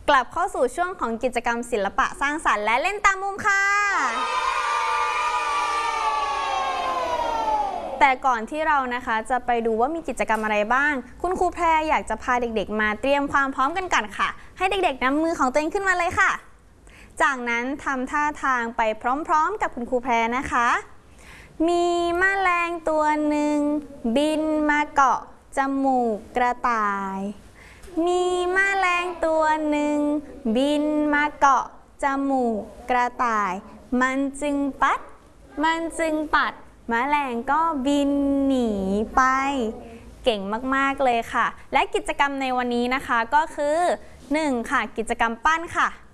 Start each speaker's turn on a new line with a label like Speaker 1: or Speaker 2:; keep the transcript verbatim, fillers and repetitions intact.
Speaker 1: กลับเข้าสู่ช่วงของกิจกรรมศิลปะสร้างสรรค์และเล่นตามมุมค่ะแต่ก่อนที่เรานะคะจะไปดูว่ามีกิจกรรมอะไรบ้างคุณครูแพรอยากจะพาเด็กๆมาเตรียมความพร้อมกันก่อนค่ะให้เด็กๆนำมือของตัวเองขึ้นมาเลยค่ะจากนั้นทำท่าทางไปพร้อมๆกับคุณครูแพรนะคะมีแมลงตัวหนึ่งบินมาเกาะจมูกกระต่ายมีแมลงตัวหนึ่งบินมาเกาะจมูกกระต่ายมันจึงปัดมันจึงปัดแมลงก็บินหนีไปเก่งมากๆเลยค่ะและกิจกรรมในวันนี้นะคะก็คือหนึ่งค่ะกิจกรรมปั้นค่ะ